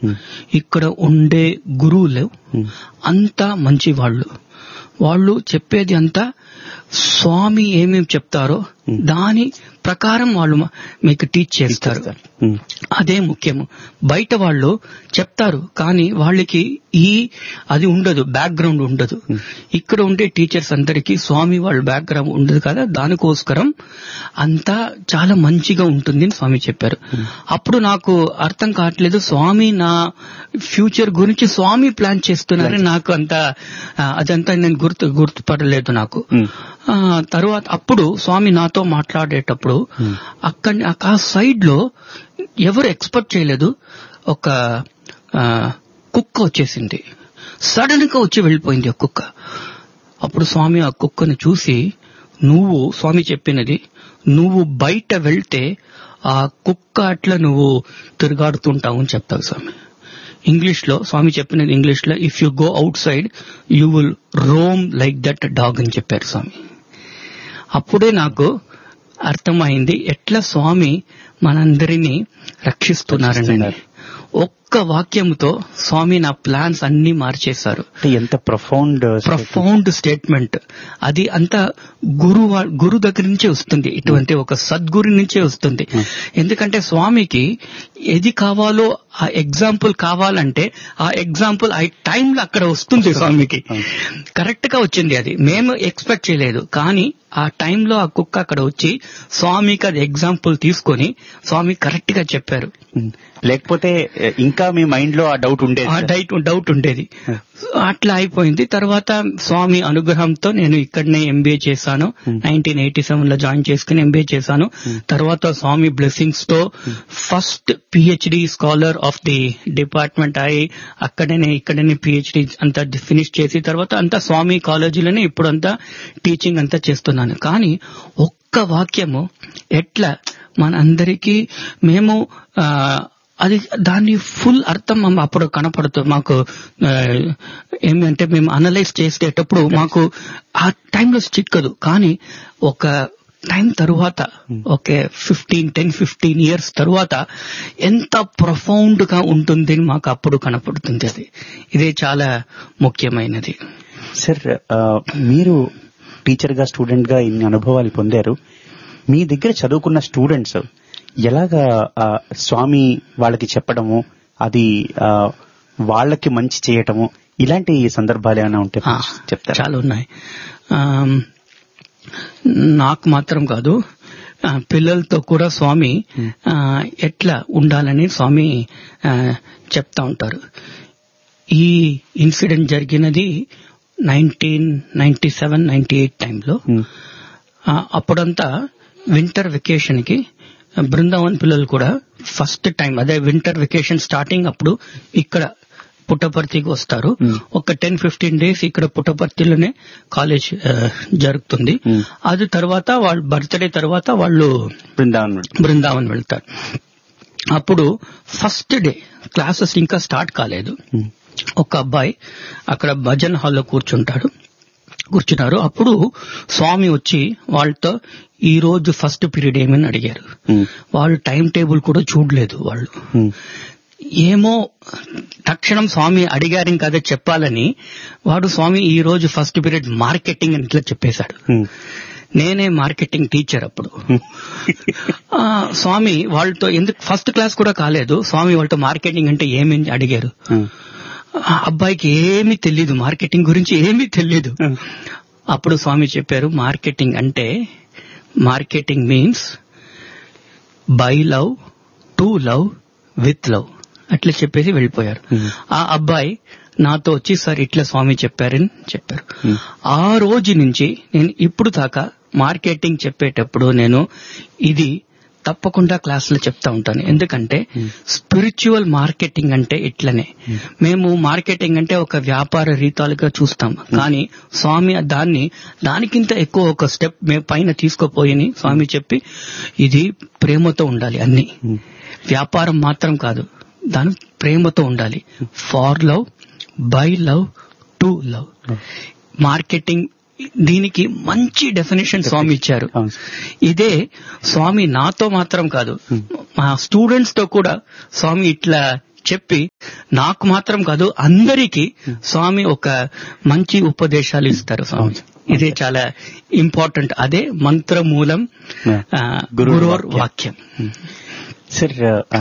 ఇక్కడ ఉండే గురువులు అంతా మంచి వాళ్ళు చెప్పేది అంతా స్వామి ఏమేమి చెప్తారో దాని ప్రకారం వాళ్ళు మీకు టీచ్ చేస్తారు. అదే ముఖ్యము. బయట వాళ్ళు చెప్తారు కానీ వాళ్ళకి అది ఉండదు, బ్యాక్గ్రౌండ్ ఉండదు. ఇక్కడ ఉండే టీచర్స్ అందరికీ స్వామి వాళ్ళ బ్యాక్గ్రౌండ్ ఉండదు కదా, దానికోసరం అంతా చాలా మంచిగా ఉంటుంది అని స్వామి చెప్పారు. అప్పుడు నాకు అర్థం కావట్లేదు, స్వామి నా ఫ్యూచర్ గురించి స్వామి ప్లాన్ చేస్తున్నారని నాకు అదంతా నేను గుర్తుపడలేదు నాకు. తర్వాత అప్పుడు స్వామి నాతో మాట్లాడేటప్పుడు ఆ సైడ్ లో ఎవరు ఎక్స్పెక్ట్ చేయలేదు, ఒక కుక్క వచ్చేసింది, సడన్ గా వచ్చి వెళ్ళిపోయింది ఆ కుక్క. అప్పుడు స్వామి ఆ కుక్కను చూసి, స్వామి చెప్పినది, నువ్వు బయట వెళ్తే ఆ కుక్క అట్లా నువ్వు తిరుగాడుతుంటావు అని చెప్తావు స్వామి. ఇంగ్లీష్ లో స్వామి చెప్పినది, ఇంగ్లీష్ లో if you go out side you will Rome like that dog అని చెప్పారు స్వామి. అప్పుడే నాకు అర్థమైంది ఎట్లా స్వామి మనందరినీ రక్షిస్తున్నారని. ఒక్క వాక్యంతో స్వామి నా ప్లాన్స్ అన్ని మార్చేశారు. ఎంత ప్రొఫౌండ్ స్టేట్మెంట్ అది. అంతా గురు దగ్గర నుంచే వస్తుంది, ఇటువంటి ఒక సద్గురు నుంచే వస్తుంది. ఎందుకంటే స్వామికి ఏది కావాలో ఆ ఎగ్జాంపుల్ కావాలంటే ఆ ఎగ్జాంపుల్ ఆ టైంలో అక్కడ వస్తుంది. స్వామికి కరెక్ట్ గా వచ్చింది. అది మేము ఎక్స్పెక్ట్ చేయలేదు, కానీ ఆ టైంలో ఆ కుక్క అక్కడ వచ్చి స్వామికి అది ఎగ్జాంపుల్ తీసుకొని స్వామి కరెక్ట్ గా చెప్పారు. లేకపోతే ఇంకా మీ మైండ్ లో ఆ డౌట్ ఉండేది. అట్లా అయిపోయింది. తర్వాత స్వామి అనుగ్రహంతో నేను ఇక్కడనే ఎంబీఏ చేశాను. 1987 లో జాయిన్ చేసుకుని ఎంబీఏ చేశాను. తర్వాత స్వామి బ్లెస్సింగ్స్ తో first PhD scholar of the department అయి ఇక్కడనే పిహెచ్డి అంతా ఫినిష్ చేసి తర్వాత అంతా స్వామి కాలేజీలోనే ఇప్పుడు అంతా టీచింగ్ అంతా చేస్తున్నాను. కానీ ఒక్క వాక్యము ఎట్లా మనందరికీ మేము అది దాని ఫుల్ అర్థం అప్పుడు కనపడుతుంది మాకు. ఏమంటే మేము అనలైజ్ చేసేటప్పుడు మాకు ఆ టైంలో చిక్కదు, కానీ ఒక టైం తరువాత ఒక 10-15 ఇయర్స్ తరువాత ఎంత ప్రొఫౌండ్ గా ఉంటుంది మాకు అప్పుడు కనపడుతుంది. అది ఇదే చాలా ముఖ్యమైనది. సార్, మీరు టీచర్ గా స్టూడెంట్ గా ఇన్ని అనుభవాలు పొందారు. మీ దగ్గర చదువుకున్న స్టూడెంట్స్ ఎలాగా స్వామి వాళ్ళకి చెప్పడము, అది వాళ్ళకి మంచి చేయటము, ఇలాంటి సందర్భాలు ఏమైనా ఉంటే చెప్తారా? చాలా ఉన్నాయి. నాకు మాత్రం కాదు, పిల్లలతో కూడా స్వామి ఎట్లా ఉండాలని స్వామి చెప్తా ఉంటారు. ఈ ఇన్సిడెంట్ జరిగినది 1997-98 టైంలో. అప్పుడంతా వింటర్ వెకేషన్ కి బృందావన్ పిల్లలు కూడా ఫస్ట్ టైం అదే వింటర్ వెకేషన్ స్టార్టింగ్ అప్పుడు ఇక్కడ పుట్టపర్తికి వస్తారు. ఒక 10-15 డేస్ ఇక్కడ పుట్టపర్తిలోనే కాలేజ్ జరుగుతుంది. అది తర్వాత వాళ్ళ బర్త్డే తర్వాత వాళ్ళు బృందావన్ వెళ్తారు. అప్పుడు ఫస్ట్ డే క్లాసెస్ ఇంకా స్టార్ట్ కాలేదు. ఒక అబ్బాయి అక్కడ భజన్ హాల్లో కూర్చున్నారు. అప్పుడు స్వామి వచ్చి వాళ్ళతో ఈ రోజు ఫస్ట్ పీరియడ్ ఏమని అడిగారు. వాళ్ళు టైం టేబుల్ కూడా చూడలేదు. వాళ్ళు ఏమో తక్షణం స్వామి అడిగారు కదా చెప్పాలని స్వామి ఈ రోజు ఫస్ట్ పీరియడ్ మార్కెటింగ్ అని ఇట్లా చెప్పేశాడు. నేనే మార్కెటింగ్ టీచర్ అప్పుడు. స్వామి వాళ్ళతో ఎందుకు ఫస్ట్ క్లాస్ కూడా కాలేదు, స్వామి వాళ్ళతో మార్కెటింగ్ అంటే ఏమని అడిగారు. అబ్బాయికి ఏమీ తెలీదు, మార్కెటింగ్ గురించి ఏమీ తెలీదు. అప్పుడు స్వామి చెప్పారు, marketing means by love, to love, with love అట్లా చెప్పేసి వెళ్ళిపోయారు. ఆ అబ్బాయి నాతో వచ్చి సార్ ఇట్లా స్వామి చెప్పారని చెప్పారు. ఆ రోజు నుంచి నేను ఇప్పుడు దాకా మార్కెటింగ్ చెప్పేటప్పుడు నేను ఇది తప్పకుండా క్లాసులో చెప్తా ఉంటాను. ఎందుకంటే స్పిరిచువల్ మార్కెటింగ్ అంటే ఇట్లనే. మేము మార్కెటింగ్ అంటే ఒక వ్యాపార రీతాలుగా చూస్తాం, కానీ స్వామి దానికింత ఎక్కువ ఒక స్టెప్ మేము పైన తీసుకోపోయి స్వామి చెప్పి ఇది ప్రేమతో ఉండాలి. అన్ని వ్యాపారం మాత్రం కాదు, దాని ప్రేమతో ఉండాలి. Far love, by love, to love. Marketing దీనికి మంచి డెఫినేషన్ స్వామి ఇచ్చారు. ఇదే స్వామి నాతో మాత్రం కాదు, మా స్టూడెంట్స్ తో కూడా స్వామి ఇట్లా చెప్పి నాకు మాత్రం కాదు అందరికీ స్వామి ఒక మంచి ఉపదేశాలు ఇస్తారు స్వామి. ఇదే చాలా ఇంపార్టెంట్. అదే మంత్రమూలం గురోర్ వాక్యం. సార్,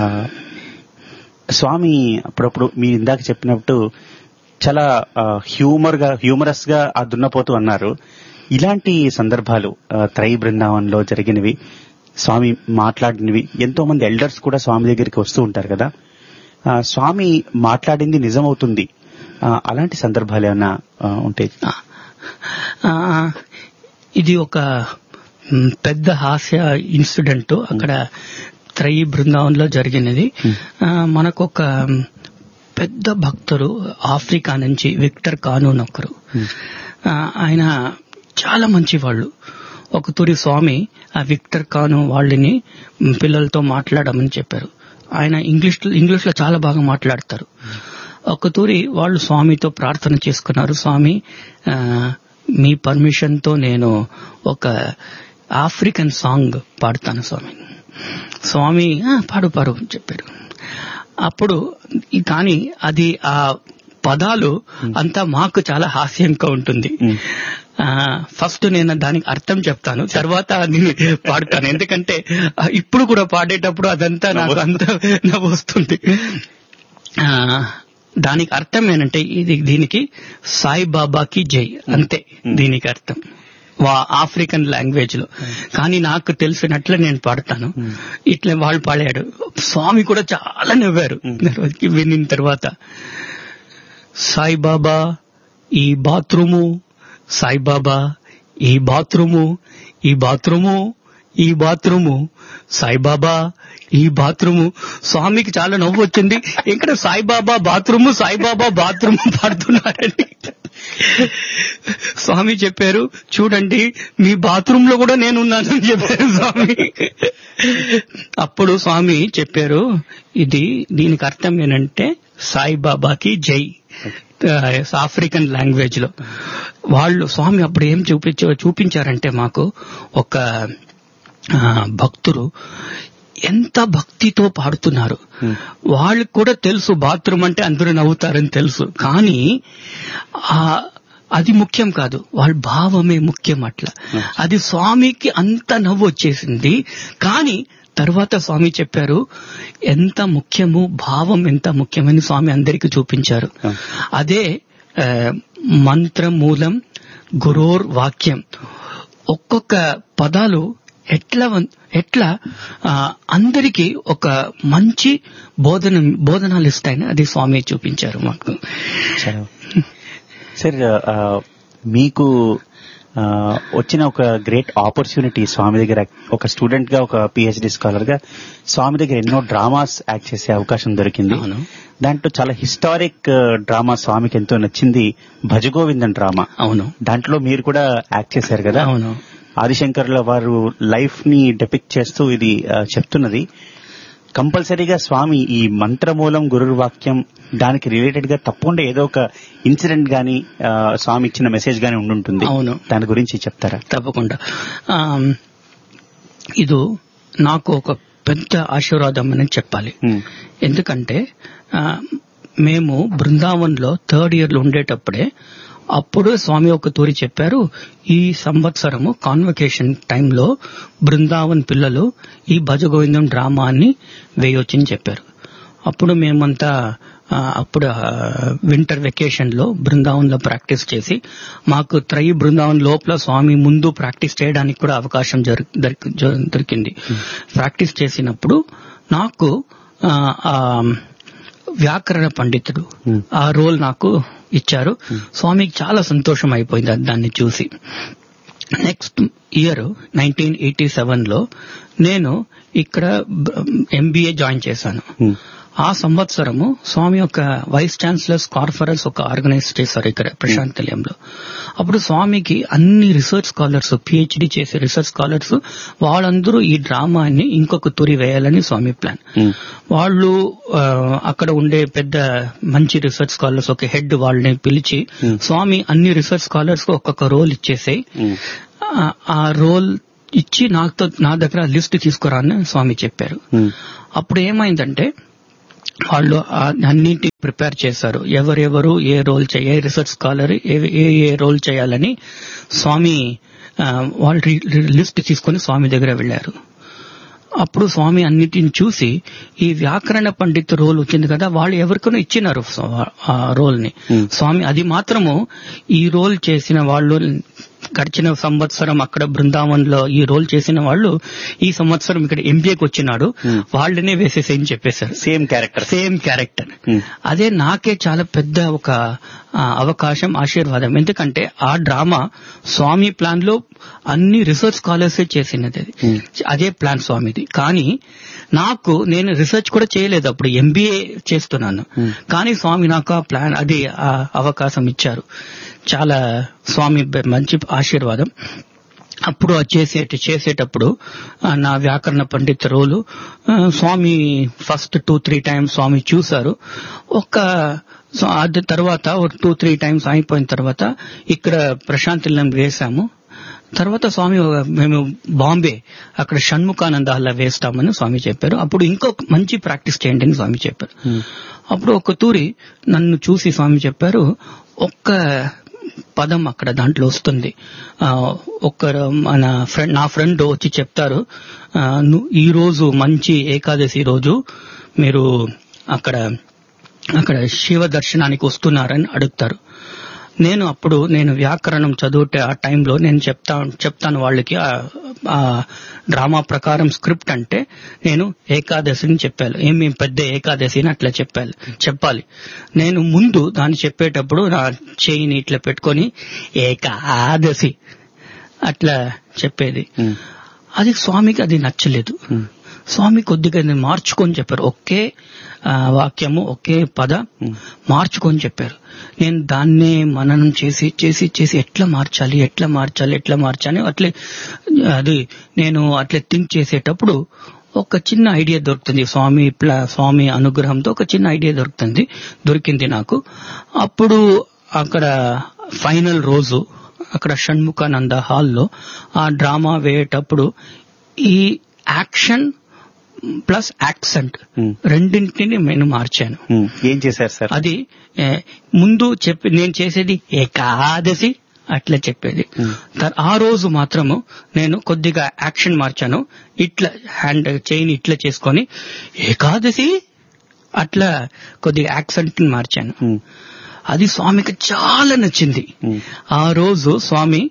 స్వామి అప్పుడప్పుడు మీరు ఇందాక చెప్పినట్టు చాలా హ్యూమరస్ గా ఆ దున్నపోతూ అన్నారు. ఇలాంటి సందర్భాలు త్రై బృందావనంలో జరిగినవి, స్వామి మాట్లాడినవి, ఎంతో మంది ఎల్డర్స్ కూడా స్వామి దగ్గరికి వస్తూ ఉంటారు కదా, స్వామి మాట్లాడింది నిజమవుతుంది, అలాంటి సందర్భాలు ఏమైనా ఉంటాయి? ఇది ఒక పెద్ద హాస్య ఇన్సిడెంట్ అక్కడ త్రై బృందావనంలో జరిగినది. మనకొక పెద్ద భక్తుడు ఆఫ్రికా నుంచి విక్టర్ కానూన్ ఒకరు, ఆయన చాలా మంచి వాళ్ళు. ఒక తూరి స్వామి ఆ విక్టర్ కాను వాళ్ళని పిల్లలతో మాట్లాడమని చెప్పారు. ఆయన ఇంగ్లీష్ లో చాలా బాగా మాట్లాడతారు. ఒక తూరి వాళ్ళు స్వామితో ప్రార్థన చేసుకున్నారు. స్వామి, మీ పర్మిషన్ తో నేను ఒక ఆఫ్రికన్ సాంగ్ పాడతాను స్వామి. స్వామి పాడు చెప్పారు. అప్పుడు కానీ అది ఆ పదాలు అంతా మాకు చాలా హాస్యంగా ఉంటుంది. ఫస్ట్ నేను దానికి అర్థం చెప్తాను, తర్వాత దీన్ని పాడతాను. ఎందుకంటే ఇప్పుడు కూడా పాడేటప్పుడు అదంతా నాకు అంత నవ్వు వస్తుంది. దానికి అర్థం ఏంటంటే దీనికి సాయిబాబాకి జై, అంతే దీనికి అర్థం ఆఫ్రికన్ లాంగ్వేజ్ లో. కానీ నాకు తెలిసినట్లు నేను పాడతాను. ఇట్లా వాళ్ళు పాడాడు. స్వామి కూడా చాలా నవ్వారు వినిన తర్వాత. సాయిబాబా ఈ బాత్రూము, సాయిబాబా ఈ బాత్రూము, ఈ బాత్రూము, ఈ బాత్రూము, సాయిబాబా ఈ బాత్రూము. స్వామికి చాలా నవ్వు వచ్చింది. ఇక్కడ సాయిబాబా బాత్రూము, సాయిబాబా బాత్రూము పాడుతున్నారని. స్వామి చెప్పారు, చూడండి మీ బాత్రూమ్ లో కూడా నేనున్నానని చెప్పారు స్వామి. అప్పుడు స్వామి చెప్పారు, దీనికి అర్థం ఏంటంటే సాయిబాబాకి జై, ఆఫ్రికన్ లాంగ్వేజ్ లో. వాళ్ళు స్వామి అప్పుడు ఏం చూపించారంటే మాకు ఒక భక్తులు ఎంత భక్తితో పాడుతున్నారు. వాళ్ళకి కూడా తెలుసు బాత్రూమ్ అంటే అందరూ నవ్వుతారని తెలుసు, కానీ అది ముఖ్యం కాదు, వాళ్ళ భావమే ముఖ్యం. అట్లా అది స్వామికి అంత నవ్వు వచ్చేసింది. కానీ తర్వాత స్వామి చెప్పారు ఎంత ముఖ్యము, భావం ఎంత ముఖ్యమని స్వామి అందరికీ చూపించారు. అదే మంత్రమూలం గురోర్ వాక్యం. ఒక్కొక్క పదాలు ఎట్లా అందరికీ ఒక మంచి బోధనాలు ఇస్తాయని అది స్వామి చూపించారు మాకు. సార్, మీకు వచ్చిన ఒక గ్రేట్ ఆపర్చునిటీ స్వామి దగ్గర ఒక స్టూడెంట్ గా, ఒక పిహెచ్డి స్కాలర్ గా స్వామి దగ్గర ఎన్నో డ్రామాస్ యాక్ట్ చేసే అవకాశం దొరికింది. దాంట్లో చాలా హిస్టారిక్ డ్రామా స్వామికి ఎంతో నచ్చింది భజగోవిందం డ్రామా. అవును, దాంట్లో మీరు కూడా యాక్ట్ చేశారు కదా. అవును, ఆదిశంకర్ల వారు లైఫ్ ని డెపిక్ట్ చేస్తూ ఇది చెప్తున్నది. కంపల్సరీగా స్వామి ఈ మంత్రమూలం గురువాక్యం దానికి రిలేటెడ్ గా తప్పకుండా ఏదో ఒక ఇన్సిడెంట్ గానీ స్వామి ఇచ్చిన మెసేజ్ గానీ ఉండుంటుంది. అవును, దాని గురించి చెప్తారా? తప్పకుండా. ఇది నాకు ఒక పెద్ద ఆశీర్వాదం అని చెప్పాలి. ఎందుకంటే మేము బృందావన్లో 3rd year లో ఉండేటప్పుడే అప్పుడు స్వామి ఒక తూరి చెప్పారు, ఈ సంవత్సరము కాన్వకేషన్ టైంలో బృందావన్ పిల్లలు ఈ భజగోవిందం డ్రామాని వేయొచ్చని చెప్పారు. అప్పుడు మేమంతా అప్పుడు వింటర్ వెకేషన్ లో బృందావన్ లో ప్రాక్టీస్ చేసి మాకు త్రై బృందావన్ లోపల స్వామి ముందు ప్రాక్టీస్ చేయడానికి కూడా అవకాశం దొరికింది. ప్రాక్టీస్ చేసినప్పుడు నాకు వ్యాకరణ పండితుడు ఆ రోల్ నాకు ఇచ్చారు. స్వామికి చాలా సంతోషం అయిపోయింది దాన్ని చూసి. నెక్స్ట్ ఇయర్ 1987లో నేను ఇక్కడ MBA జాయిన్ చేశాను. ఆ సంవత్సరము స్వామి ఒక వైస్ ఛాన్సలర్స్ కాన్ఫరెన్స్ ఒక ఆర్గనైజ్ చేశారు ఇక్కడ ప్రశాంత్ నిలయంలో. అప్పుడు స్వామికి అన్ని రీసెర్చ్ స్కాలర్స్, PhD చేసే రీసెర్చ్ స్కాలర్స్ వాళ్ళందరూ ఈ డ్రామాని ఇంకొక తూరి వేయాలని స్వామి ప్లాన్. వాళ్ళు అక్కడ ఉండే పెద్ద మంచి రీసెర్చ్ స్కాలర్స్ ఒక హెడ్ వాళ్ళని పిలిచి స్వామి అన్ని రీసెర్చ్ స్కాలర్స్ కు ఒక్కొక్క రోల్ ఇచ్చేసాయి, ఆ రోల్ ఇచ్చి నా దగ్గర లిస్ట్ తీసుకురాని స్వామి చెప్పారు. అప్పుడు ఏమైందంటే వాళ్ళు అన్నింటినీ ప్రిపేర్ చేశారు. ఎవరెవరు ఏ రోల్ ఏ రీసెర్చ్ స్కాలర్ ఏ రోల్ చేయాలని స్వామి వాళ్ళు లిస్ట్ తీసుకుని స్వామి దగ్గర వెళ్లారు. అప్పుడు స్వామి అన్నిటిని చూసి ఈ వ్యాకరణ పండిత్ రోల్ వచ్చింది కదా, వాళ్ళు ఎవరికైనా ఇచ్చినారు ఆ రోల్ ని. స్వామి అది మాత్రము ఈ రోల్ చేసిన వాళ్ళు గడిచిన సంవత్సరం అక్కడ బృందావన్ లో ఈ రోల్ చేసిన వాళ్ళు ఈ సంవత్సరం ఇక్కడ ఎంబీఏకి వచ్చినాడు, వాళ్ళనే వేసేసేయని చెప్పేశారు. Same character. అదే నాకే చాలా పెద్ద ఒక అవకాశం, ఆశీర్వాదం. ఎందుకంటే ఆ డ్రామా స్వామి ప్లాన్ లో అన్ని రీసెర్చ్ స్కాలర్సే చేసినది. అదే ప్లాన్ స్వామిది. కానీ నేను రీసెర్చ్ కూడా చేయలేదు, అప్పుడు ఎంబీఏ చేస్తున్నాను. కానీ స్వామి నాకు ఆ ప్లాన్ అది అవకాశం ఇచ్చారు. చాలా స్వామి మంచి ఆశీర్వాదం. అప్పుడు చేసేటప్పుడు నా వ్యాకరణ పండిత్ రోలు స్వామి ఫస్ట్ 2-3 టైమ్స్ స్వామి చూశారు. అది తర్వాత 2-3 టైమ్స్ అయిపోయిన తర్వాత ఇక్కడ ప్రశాంతిలం వేశాము. తర్వాత స్వామి మేము బాంబే అక్కడ షణ్ముఖానంద హాల్లో వేస్తామని స్వామి చెప్పారు. అప్పుడు ఇంకో మంచి ప్రాక్టీస్ చేయండి అని స్వామి చెప్పారు. అప్పుడు ఒక తూరి నన్ను చూసి స్వామి చెప్పారు, ఒక్క పదం అక్కడ దాంట్లో వస్తుంది, నా ఫ్రెండ్ వచ్చి చెప్తారు, ఈ రోజు మంచి ఏకాదశి రోజు మీరు అక్కడ శివ దర్శనానికి వస్తున్నారని అడుగుతారు. నేను వ్యాకరణం చదివితే ఆ టైంలో నేను చెప్తాను వాళ్ళకి ఆ డ్రామా ప్రకారం స్క్రిప్ట్ అంటే నేను ఏకాదశిని చెప్పాను. ఏమి పెద్ద ఏకాదశిని అట్లా చెప్పాలి. నేను ముందు దాన్ని చెప్పేటప్పుడు నా చేయిని ఇట్లా పెట్టుకొని ఏకాదశి అట్లా చెప్పేది. అది స్వామికి అది నచ్చలేదు. స్వామి కొద్దిగా మార్చుకొని చెప్పారు. ఒకే వాక్యము ఒకే పద మార్చుకొని చెప్పారు. నేను దాన్నే మననం చేసి ఎట్లా మార్చాలి అట్లే అది నేను అట్లా థింక్ చేసేటప్పుడు ఒక చిన్న ఐడియా దొరుకుతుంది. స్వామి అనుగ్రహంతో ఒక చిన్న ఐడియా దొరికింది నాకు. అప్పుడు అక్కడ ఫైనల్ రోజు అక్కడ షణ్ముఖానంద హాల్లో ఆ డ్రామా వేయేటప్పుడు ఈ యాక్షన్ ప్లస్ యాక్సెంట్ రెండింటిని నేను మార్చాను. ఏం చేశారు సార్? అది ముందు నేను చేసేది ఏకాదశి అట్లా చెప్పేది. ఆ రోజు మాత్రము నేను కొద్దిగా యాక్షన్ మార్చాను. ఇట్లా హ్యాండ్ చైన్ ఇట్లా చేసుకొని ఏకాదశి అట్లా కొద్దిగా యాక్సెంట్ మార్చాను. అది స్వామికి చాలా నచ్చింది. ఆ రోజు స్వామి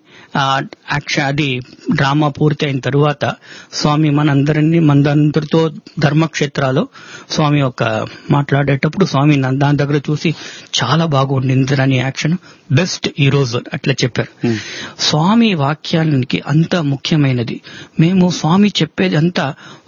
అది డ్రామా పూర్తి అయిన తరువాత స్వామి మనందరితో ధర్మక్షేత్రాలు స్వామి మాట్లాడేటప్పుడు స్వామి దాని దగ్గర చూసి చాలా బాగుండింది అని యాక్షన్ బెస్ట్ ఈ రోజు అట్లా చెప్పారు. స్వామి వాక్యానికి అంత ముఖ్యమైనది. మేము స్వామి చెప్పేది అంతా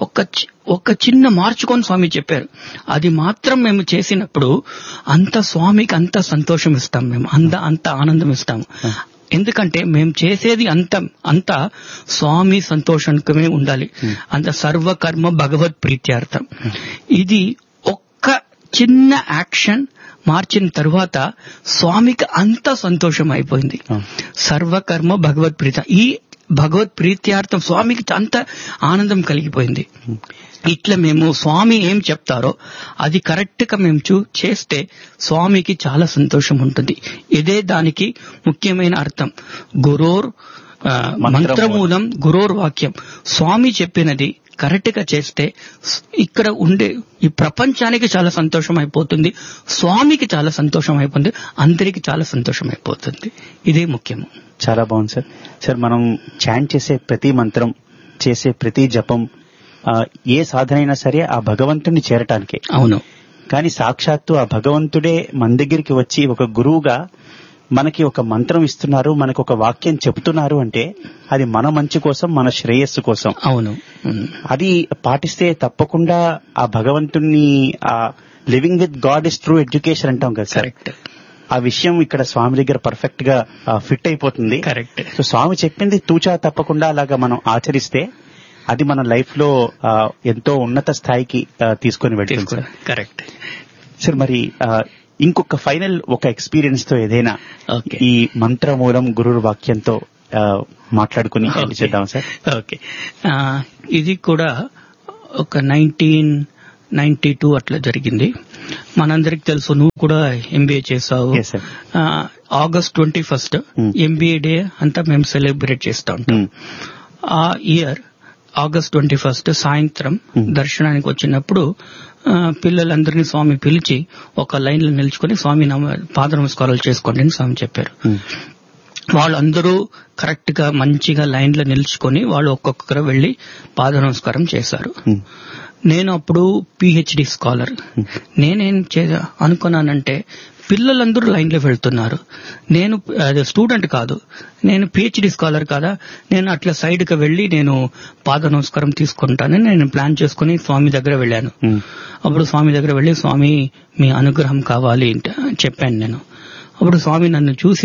ఒక చిన్న మార్చుకొని స్వామి చెప్పారు. అది మాత్రం మేము చేసినప్పుడు అంత స్వామికి అంత సంతోషం ఇస్తాం, మేము అంత ఆనందం ఇస్తాము. ఎందుకంటే మేము చేసేది అంతా స్వామి సంతోషంకమే ఉండాలి. అంత సర్వకర్మ భగవత్ ప్రీత్యార్థం. ఇది ఒక్క చిన్న యాక్షన్ మార్చిన తర్వాత స్వామికి అంత సంతోషం అయిపోయింది. సర్వకర్మ భగవత్ ప్రీత, ఈ భగవత్ ప్రీత్యార్థం స్వామికి అంత ఆనందం కలిగిపోయింది. ఇట్లా మేము స్వామి ఏం చెప్తారో అది కరెక్ట్ గా మేము చేస్తే స్వామికి చాలా సంతోషం ఉంటుంది. ఇదే దానికి ముఖ్యమైన అర్థం. గురోర్ మంత్రమూలం గురోర్ వాక్యం. స్వామి చెప్పినది కరెక్ట్ గా చేస్తే ఇక్కడ ఉండే ఈ ప్రపంచానికి చాలా సంతోషం అయిపోతుంది, స్వామికి చాలా సంతోషం అయిపోతుంది, అందరికి చాలా సంతోషం అయిపోతుంది. ఇదే ముఖ్యము. చాలా బాగుంది సార్. సార్, మనం చాంట్ చేసే ప్రతి మంత్రం, చేసే ప్రతి జపం, ఏ సాధన అయినా సరే ఆ భగవంతుడిని చేరటానికే. అవును. కానీ సాక్షాత్తు ఆ భగవంతుడే మన దగ్గరికి వచ్చి ఒక గురువుగా మనకి ఒక మంత్రం ఇస్తున్నారు, మనకు ఒక వాక్యం చెప్తున్నారు అంటే అది మన మంచి కోసం, మన శ్రేయస్సు కోసం. అవును. అది పాటిస్తే తప్పకుండా ఆ భగవంతుణ్ణి living with God is true education అంటాం కదా సార్. ఆ విషయం ఇక్కడ స్వామి దగ్గర పర్ఫెక్ట్ గా ఫిట్ అయిపోతుంది. కరెక్ట్. సో స్వామి చెప్పింది తూచా తప్పకుండా అలాగా మనం ఆచరిస్తే అది మన లైఫ్ లో ఎంతో ఉన్నత స్థాయికి తీసుకొని వెళ్తుంది. Correct sir. మరి ఇంకొక ఫైనల్ ఒక ఎక్స్పీరియన్స్ తో ఏదైనా ఈ మంత్రమూలం గురు వాక్యంతో మాట్లాడుకుని చేద్దాం సార్. ఓకే. ఇది కూడా ఒక 19 92 అట్లా జరిగింది. మనందరికి తెలుసు, నువ్వు కూడా ఎంబీఏ చేసావు. Yes, sir. August 21 MBA day అంతా మేము సెలబ్రేట్ చేస్తూ ఉంటాం. ఆ ఇయర్ ఆగస్ట్ 21 సాయంత్రం దర్శనానికి వచ్చినప్పుడు పిల్లలందరినీ స్వామి పిలిచి ఒక లైన్ లో నిల్చుకొని స్వామి పాద నమస్కారాలు చేసుకోండి అని స్వామి చెప్పారు. వాళ్ళందరూ కరెక్ట్ గా మంచిగా లైన్ లో నిల్చుకొని వాళ్ళు ఒక్కొక్కరు వెళ్లి పాద నమస్కారం చేశారు. నేను అప్పుడు పిహెచ్డి స్కాలర్. నేనేం అనుకున్నానంటే పిల్లలందరూ లైన్ లో వెళ్తున్నారు, నేను స్టూడెంట్ కాదు, నేను పిహెచ్డి స్కాలర్ కదా, నేను అట్లా సైడ్ కి వెళ్లి నేను పాద నమస్కారం తీసుకుంటానని నేను ప్లాన్ చేసుకుని స్వామి దగ్గర వెళ్ళాను. అప్పుడు స్వామి దగ్గర వెళ్లి స్వామి మీ అనుగ్రహం కావాలి చెప్పాను నేను. అప్పుడు స్వామి నన్ను చూసి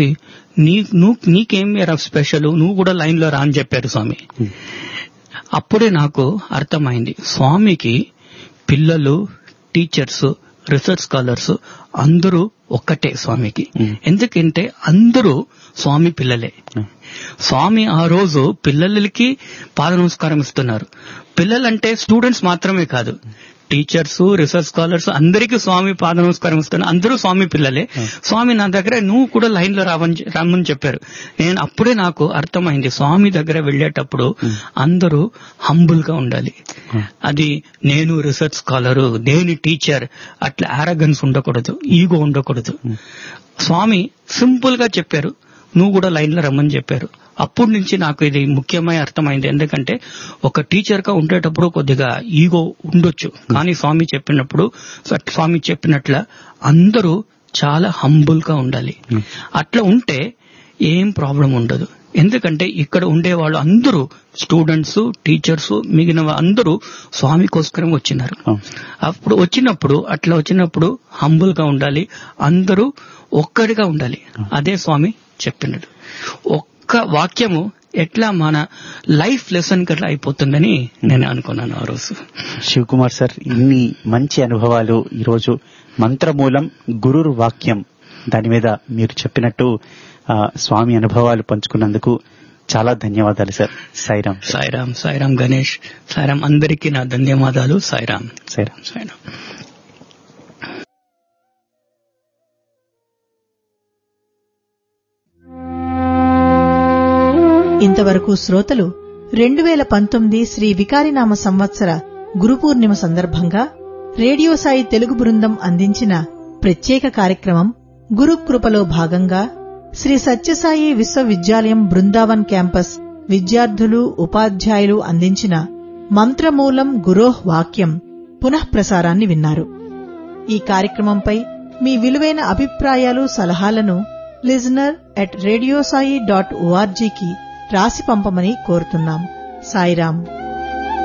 నీకేం స్పెషల్, నువ్వు కూడా లైన్ లో రా అని చెప్పారు స్వామి. అప్పుడే నాకు అర్థమైంది, స్వామికి పిల్లలు, టీచర్స్, రీసెర్చ్ స్కాలర్స్ అందరూ ఒక్కటే స్వామికి. ఎందుకంటే అందరూ స్వామి పిల్లలే. స్వామి ఆ రోజు పిల్లలకి పాద నమస్కారం ఇస్తున్నారు. పిల్లలంటే స్టూడెంట్స్ మాత్రమే కాదు, టీచర్స్, రీసెర్చ్ స్కాలర్స్ అందరికీ స్వామి పాద నమస్కారం ఇస్తున్నారు. అందరూ స్వామి పిల్లలే. స్వామి నా దగ్గర నువ్వు కూడా లైన్ లో రమ్మని చెప్పారు. నేను అప్పుడే నాకు అర్థమైంది, స్వామి దగ్గర వెళ్లేటప్పుడు అందరూ హంబుల్ గా ఉండాలి. అది నేను రీసెర్చ్ స్కాలరు, నేను టీచర్, అట్లా ఆరగన్స్ ఉండకూడదు, ఈగో ఉండకూడదు. స్వామి సింపుల్ గా చెప్పారు, నువ్వు కూడా లైన్ లో రమ్మని చెప్పారు. అప్పటి నుంచి నాకు ఇది ముఖ్యమైన అర్థమైంది. ఎందుకంటే ఒక టీచర్ గా ఉండేటప్పుడు కొద్దిగా ఈగో ఉండొచ్చు, కానీ స్వామి చెప్పినట్ల అందరూ చాలా హంబుల్ గా ఉండాలి. అట్లా ఉంటే ఏం ప్రాబ్లం ఉండదు. ఎందుకంటే ఇక్కడ ఉండే వాళ్ళు అందరూ స్టూడెంట్స్, టీచర్స్, మిగిలిన అందరూ స్వామి కోసరం వచ్చినారు. అప్పుడు వచ్చినప్పుడు హంబుల్ గా ఉండాలి, అందరూ ఒక్కడిగా ఉండాలి. అదే స్వామి చెప్పినాడు. ఒక్క వాక్యము ఎట్లా మన లైఫ్ లెసన్ కట్లా అయిపోతుందని నేను అనుకున్నాను ఆ రోజు. శివకుమార్ సార్, ఇన్ని మంచి అనుభవాలు ఈరోజు మంత్రమూలం గురుర్ వాక్యం దాని మీద మీరు చెప్పినట్టు స్వామి అనుభవాలు పంచుకున్నందుకు చాలా ధన్యవాదాలు సార్. సాయిరాం. సాయిరాం. సాయిరాం గణేష్. సాయిరాం. అందరికీ నా ధన్యవాదాలు. సాయిరాం. సాయిరాం. సాయిరాం. ఇంతవరకు శ్రోతలు 2019 శ్రీ వికారినామ సంవత్సర గురుపూర్ణిమ సందర్భంగా రేడియో సాయి తెలుగు బృందం అందించిన ప్రత్యేక కార్యక్రమం గురుకృపలో భాగంగా శ్రీ సత్యసాయి విశ్వవిద్యాలయం బృందావన్ క్యాంపస్ విద్యార్థులు, ఉపాధ్యాయులు అందించిన మంత్రమూలం గురోహ్ వాక్యం పునఃప్రసారాన్ని విన్నారు. ఈ కార్యక్రమంపై మీ విలువైన అభిప్రాయాలు, సలహాలను listener@radiosai.org కి రాసి పంపమని కోరుతున్నాం. సాయిరాం.